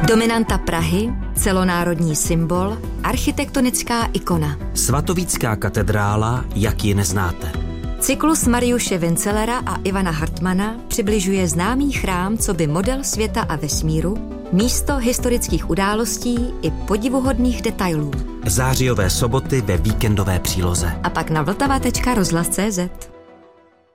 Dominanta Prahy, celonárodní symbol, architektonická ikona. Svatovícká katedrála, jak ji neznáte. Cyklus Mariuše Vincelera a Ivana Hartmana přibližuje známý chrám coby model světa a vesmíru, místo historických událostí i podivuhodných detailů. Zářijové soboty ve víkendové příloze. A pak na vltava.rozhlas.cz.